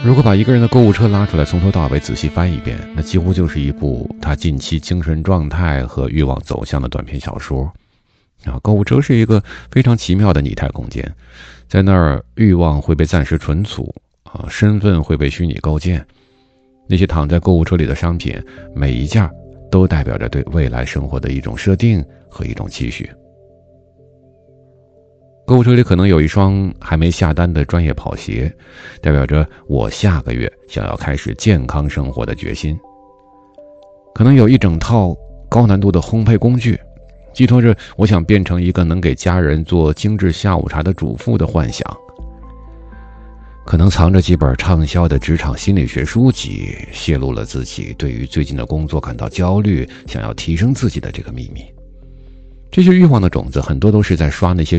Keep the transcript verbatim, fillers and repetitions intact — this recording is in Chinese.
如果把一个人的购物车拉出来，从头到尾仔细翻一遍，那几乎就是一部他近期精神状态和欲望走向的短篇小说。啊，购物车是一个非常奇妙的拟态空间，在那儿欲望会被暂时存储，啊，身份会被虚拟构建。那些躺在购物车里的商品，每一件都代表着对未来生活的一种设定和一种期许。购物车里可能有一双还没下单的专业跑鞋，代表着我下个月想要开始健康生活的决心。可能有一整套高难度的烘焙工具，寄托着我想变成一个能给家人做精致下午茶的主妇的幻想。可能藏着几本畅销的职场心理学书籍，泄露了自己对于最近的工作感到焦虑，想要提升自己的这个秘密。这些欲望的种子很多都是在刷那些